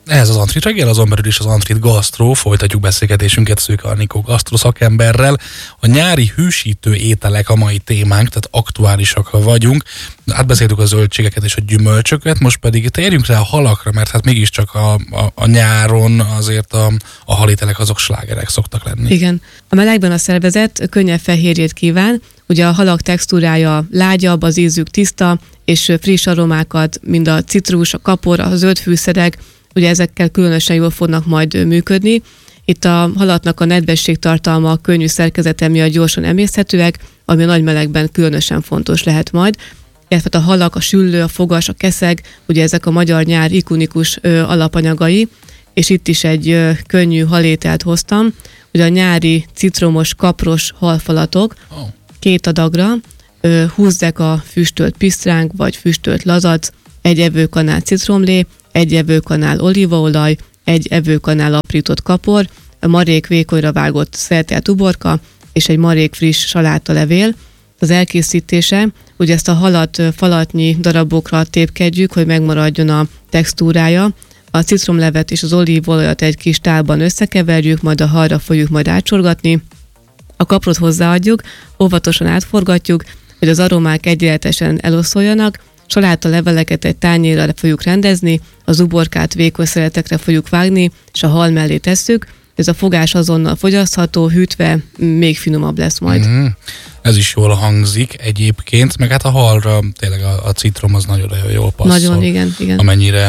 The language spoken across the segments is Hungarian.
Ez az Antrit reggel, azon belül is az Antrit Gasztró. Folytatjuk beszélgetésünket Szőke Anikó gasztró szakemberrel. A nyári hűsítő ételek a mai témánk, tehát aktuálisak vagyunk. Átbeszéltük a zöldségeket és a gyümölcsöket, most pedig térjünk rá a halakra, mert hát mégiscsak a nyáron azért a halételek azok slágerek szoktak lenni. Igen. A melegben a szervezet könnyebb fehérjét kíván, ugye a halak textúrája lágyabb, az ízük tiszta, és friss aromákat, mind a citrus, a kapor, a zöld fűszerek, ugye ezekkel különösen jól fognak majd működni. Itt a halatnak a nedvesség tartalma, a könnyű szerkezete miatt gyorsan emészthetőek, ami a nagy melegben különösen fontos lehet majd. Illetve a halak, a süllő, a fogas, a keszeg, ugye ezek a magyar nyár ikonikus alapanyagai, és itt is egy könnyű halételt hoztam. Ugye a nyári citromos, kapros halfalatok 2 adagra, 20 deka füstölt pisztránk, vagy füstölt lazac, 1 evőkanál citromlé, 1 evőkanál olívaolaj, 1 evőkanál aprított kapor, a marék vékonyra vágott szeltelt uborka, és egy marék friss salátalevél. Az elkészítése, ugye ezt a halat falatnyi darabokra tépkedjük, hogy megmaradjon a textúrája. A citromlevet és az olívaolajat egy kis tálban összekeverjük, majd a halra fogjuk majd átsorgatni. A kaprot hozzáadjuk, óvatosan átforgatjuk, hogy az aromák egyenletesen eloszoljanak. Salátaleveleket egy tányérra fogjuk rendezni, az uborkát vékony szeletekre fogjuk vágni, és a hal mellé tesszük. Ez a fogás azonnal fogyasztható, hűtve még finomabb lesz majd. Ez is jól hangzik egyébként, meg hát a halra tényleg a citrom az nagyon jól passzol. Nagyon, igen.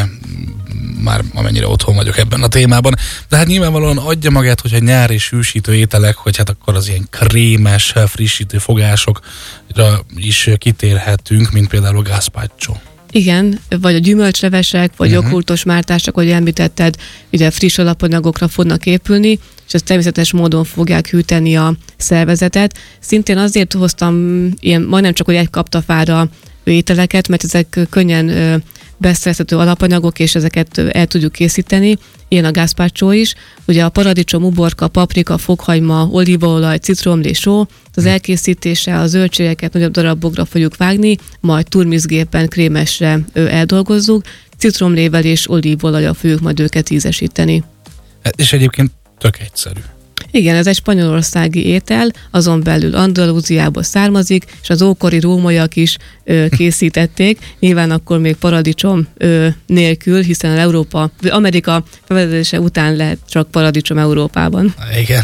Amennyire otthon vagyok ebben a témában. De hát nyilvánvalóan adja magát, hogyha nyári és hűsítő ételek, hogy hát akkor az ilyen krémes, frissítő fogásokra is kitérhetünk, mint például a gazpacho. Igen, vagy a gyümölcslevesek, vagy joghurtos mártások, ahogy említetted, ugye friss alapanyagokra fognak épülni, és ez természetes módon fogják hűteni a szervezetet. Szintén azért hoztam ilyen majdnem csak, hogy egy kaptafára ételeket, mert ezek könnyen beszerezhető alapanyagok, és ezeket el tudjuk készíteni. Ilyen a gazpacho is. Ugye a paradicsom, uborka, paprika, fokhagyma, olívaolaj, citromlé, só. Az elkészítése, a zöldségeket nagyobb darabokra fogjuk vágni, majd turmixgépen krémesre eldolgozzuk. Citromlével és olívaolajjal fogjuk majd őket ízesíteni. És egyébként tök egyszerű. Igen, ez egy spanyolországi étel, azon belül Andalúziából származik, és az ókori rómaiak is készítették, nyilván akkor még paradicsom nélkül, hiszen Amerika felfedezése után lehet csak paradicsom Európában. Igen.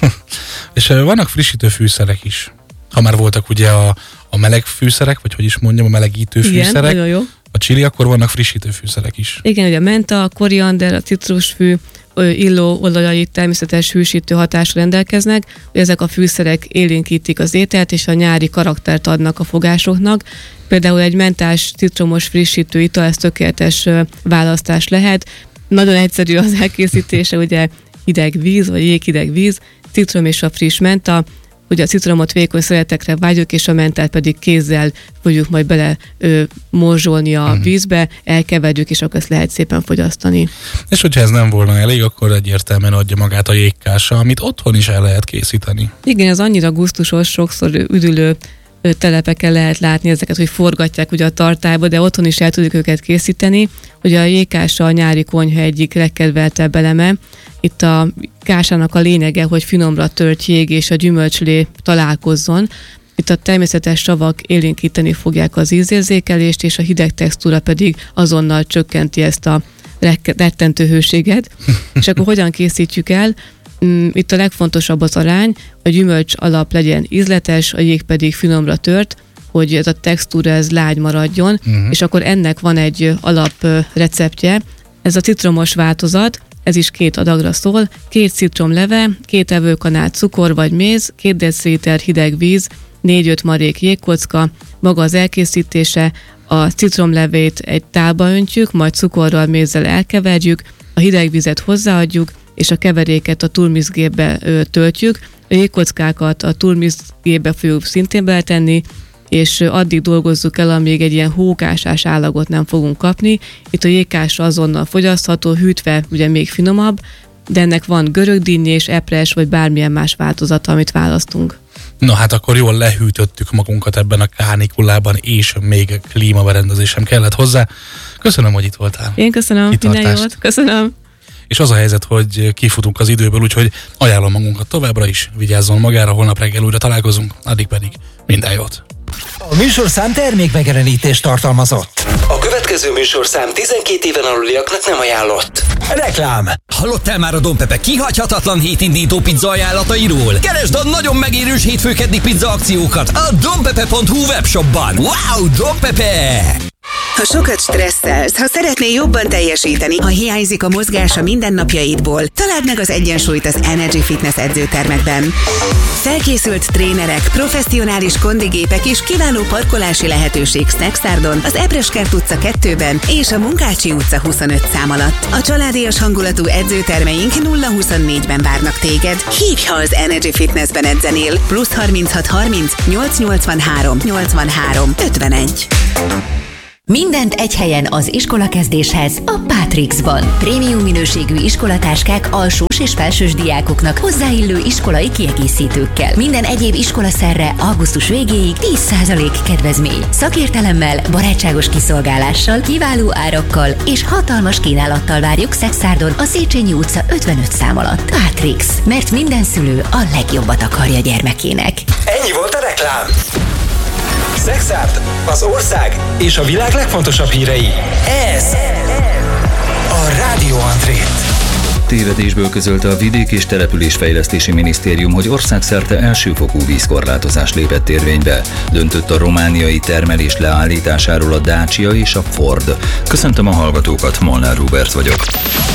És vannak frissítő fűszerek is. Ha már voltak ugye a meleg fűszerek, vagy hogy is mondjam, a melegítő fűszerek. Igen, nagyon jó. A chili, akkor vannak frissítő fűszerek is. Igen, ugye a menta, a koriander, a citrusfű, illó olajai természetes hűsítő hatásra rendelkeznek, hogy ezek a fűszerek élénkítik az ételt, és a nyári karaktert adnak a fogásoknak. Például egy mentás, citromos frissítő ital, ez tökéletes választás lehet. Nagyon egyszerű az elkészítése, ugye hideg víz, vagy jéghideg víz, citrom és a friss menta. Ugye a citromot vékony szeletekre vágjuk, és a mentát pedig kézzel fogjuk majd bele morzsolni a vízbe, elkeverjük, és akkor ezt lehet szépen fogyasztani. És hogyha ez nem volna elég, akkor egyértelműen adja magát a jégkása, amit otthon is el lehet készíteni. Igen, ez annyira gusztusos, sokszor üdülő telepeken lehet látni ezeket, hogy forgatják ugye a tartályba, de otthon is el tudjuk őket készíteni. Ugye a jégkása a nyári konyha egyik legkedveltebb eleme. Itt a kásának a lényege, hogy finomra tört jég és a gyümölcslé találkozzon. Itt a természetes savak élénkíteni fogják az ízérzékelést, és a hideg textúra pedig azonnal csökkenti ezt a rettentő hőséget. És akkor hogyan készítjük el? Itt a legfontosabb az arány, a gyümölcs alap legyen ízletes, a jég pedig finomra tört, hogy ez a textúra ez lágy maradjon, és akkor ennek van egy alap receptje. Ez a citromos változat, ez is 2 adagra szól, 2 citromleve, 2 evőkanál cukor vagy méz, 2 deciliter hideg víz, 4-5 marék jégkocka. Maga az elkészítése, a citromlevét egy tálba öntjük, majd cukorral, mézzel elkeverjük, a hideg vizet hozzáadjuk, és a keveréket a turmixgépbe töltjük. A jégkockákat a turmixgépbe fogjuk szintén beletenni, és addig dolgozzuk el, amíg egy ilyen hókásás állagot nem fogunk kapni. Itt a jégkása azonnal fogyasztható, hűtve ugye még finomabb, de ennek van görögdínnyés, epres vagy bármilyen más változata, amit választunk. Na hát akkor jól lehűtöttük magunkat ebben a kánikulában, és még klímaberendezés sem kellett hozzá. Köszönöm, hogy itt voltál. Én köszönöm, minden jót. Köszönöm. és az a helyzet, hogy kifutunk az időből, úgyhogy ajánlom magunkat továbbra is, vigyázzon magára, holnap reggel újra találkozunk, addig pedig minden jót. A műsorszám termékmegjelenítést tartalmazott. A következő műsorszám 12 éven aluliaknak nem ajánlott. Reklám. Hallottál már a Don Pepe kihagyhatatlan hétindító pizza ajánlatairól? Keresd a nagyon megérős hétfőkeddi pizza akciókat a donpepe.hu webshopban. Wow, Don Pepe! Ha sokat stresszelsz, ha szeretnél jobban teljesíteni, ha hiányzik a mozgás a mindennapjaidból, találd meg az egyensúlyt az Energy Fitness edzőtermekben. Felkészült trénerek, professzionális kondigépek és kiváló parkolási lehetőség Snacksárdon, az Ebreskert utca 2-ben és a Munkácsi utca 25 szám alatt. A családias hangulatú edzőtermeink 0-24-ben várnak téged. Hívj, ha az Energy Fitnessben edzenél. +36 30 883 83 51. Mindent egy helyen az iskolakezdéshez a Pátrixban. Prémium minőségű iskolatáskák alsós és felsős diákoknak hozzáillő iskolai kiegészítőkkel. Minden egyéb iskolaszerre augusztus végéig 10% kedvezmény. Szakértelemmel, barátságos kiszolgálással, kiváló árakkal és hatalmas kínálattal várjuk Szexárdon a Széchenyi utca 55 szám alatt. Pátrix, mert minden szülő a legjobbat akarja gyermekének. Ennyi volt a reklám. Szexárd, az ország és a világ legfontosabb hírei. Ez a Rádió Andrét. Tévedésből közölte a Vidék- és Településfejlesztési Minisztérium, hogy országszerte elsőfokú vízkorlátozás lépett érvénybe. Döntött a romániai termelés leállításáról a Dacia és a Ford. Köszöntöm a hallgatókat, Molnár Róbert vagyok.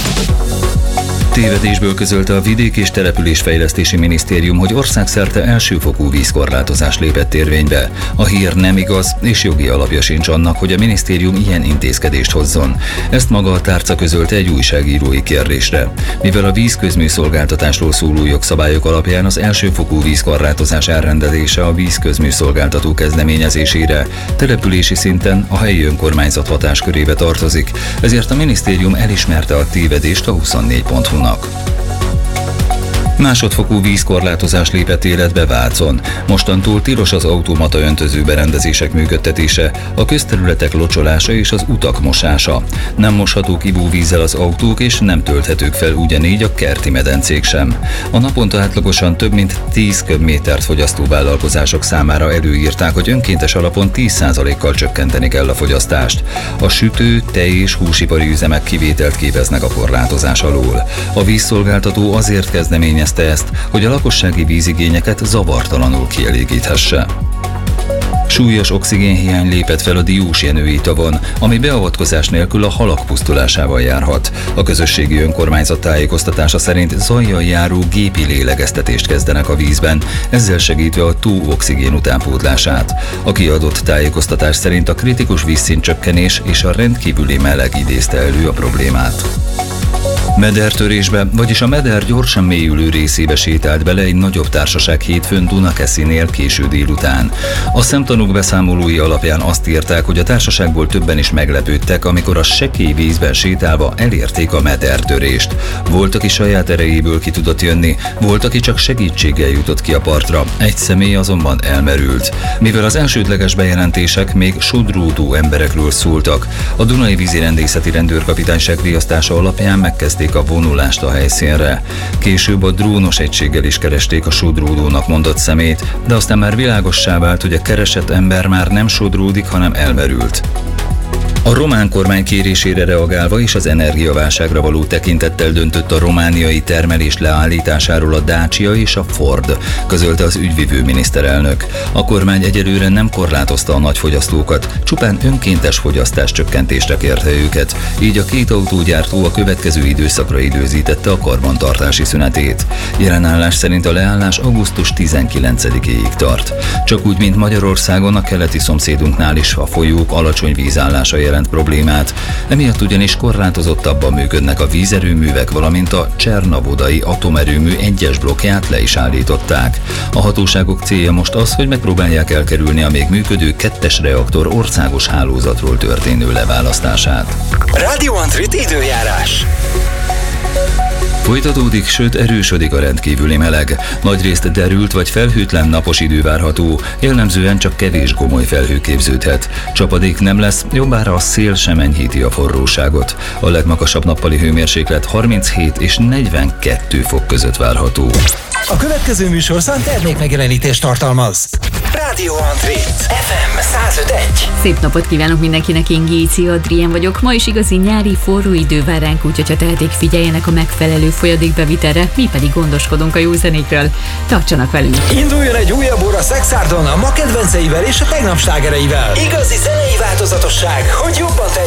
Tévedésből közölte a Vidék- és Településfejlesztési Minisztérium, hogy országszerte elsőfokú vízkorlátozás lépett érvénybe. A hír nem igaz, és jogi alapja sincs annak, hogy a minisztérium ilyen intézkedést hozzon. Ezt maga a tárca közölte egy újságírói kérdésre. Mivel a vízközműszolgáltatásról szóló jogszabályok alapján az elsőfokú vízkorlátozás elrendelése a vízközműszolgáltató kezdeményezésére települési szinten a helyi önkormányzat hatáskörébe tartozik, ezért a minisztérium elismerte a tévedést a 24.hu-nak. Másodfokú vízkorlátozás lépett életbe Vácon. Mostantól tilos az automata öntöző berendezések működtetése, a közterületek locsolása és az utak mosása. Nem moshatók ivóvízzel az autók, és nem tölthetők fel ugyanígy a kerti medencék sem. A naponta átlagosan több mint 10 köbmétert fogyasztó vállalkozások számára előírták, hogy önkéntes alapon 10%-kal csökkenteni kell a fogyasztást. A sütő, tej és húsipari üzemek kivételt képeznek a korlátozás alól. A vízszolgáltató azért kezdeményezte ezt, hogy a lakossági vízigényeket zavartalanul kielégíthesse. Súlyos oxigénhiány lépett fel a Diósjenői tavon, ami beavatkozás nélkül a halak pusztulásával járhat. A közösségi önkormányzat tájékoztatása szerint zajjal járó gépi lélegeztetést kezdenek a vízben, ezzel segítve a tó oxigén utánpótlását. A kiadott tájékoztatás szerint a kritikus vízszintcsökkenés és a rendkívüli meleg idézte elő a problémát. Medertörésbe, vagyis a meder gyorsan mélyülő részébe sétált bele egy nagyobb társaság hétfőn Dunakeszinél késő délután. A szemtanúk beszámolói alapján azt írták, hogy a társaságból többen is meglepődtek, amikor a sekély vízben sétálva elérték a medertörést. Volt, aki saját erejéből ki tudott jönni, volt, aki csak segítséggel jutott ki a partra, egy személy azonban elmerült. Mivel az elsődleges bejelentések még sodródó emberekről szóltak, a Dunai Vízirendészeti Rendőrkapitányság riasztása alapján megkezdték a vonulást a helyszínre. Később a drónos egységgel is keresték a sodródónak mondott szemét, de aztán már világossá vált, hogy a keresett ember már nem sodródik, hanem elmerült. A román kormány kérésére reagálva és az energiaválságra való tekintettel döntött a romániai termelés leállításáról a Dacia és a Ford, közölte az ügyvivő miniszterelnök. A kormány egyelőre nem korlátozta a nagyfogyasztókat, csupán önkéntes fogyasztás csökkentésre kérte őket, így a két autógyártó a következő időszakra időzítette a karbantartási szünetét. Jelenállás szerint a leállás augusztus 19-éig tart. Csak úgy, mint Magyarországon, a keleti szomszédunknál is a folyók alacsony vízállása jelent problémát, emiatt ugyanis korlátozottabban működnek a vízerőművek, valamint a Csernavodai atomerőmű 1-es blokkját le is állították. A hatóságok célja most az, hogy megpróbálják elkerülni a még működő 2-es reaktor országos hálózatról történő leválasztását. Rádió Andrét időjárás. Folytatódik, sőt erősödik a rendkívüli meleg. Nagyrészt derült vagy felhőtlen napos idő várható, jellemzően csak kevés gomoly felhő képződhet. Csapadék nem lesz, jobbára a szél sem enyhíti a forróságot. A legmagasabb nappali hőmérséklet 37 és 42 fok között várható. A következő műsorszám termékmegjelenítést tartalmaz. Rádió André, FM 105.1. Szép napot kívánok mindenkinek, én Géci Adrien vagyok. Ma is igazi nyári forró idő vár ránk, úgyhogy ha tehetik, figyeljenek a megfelelő folyadékbevitelre, mi pedig gondoskodunk a jó zenékről. Tartsanak velünk! Induljon egy újabb óra Szexárdon a ma kedvenceivel és a tegnap slágereivel. Igazi zenei változatosság, hogy jobban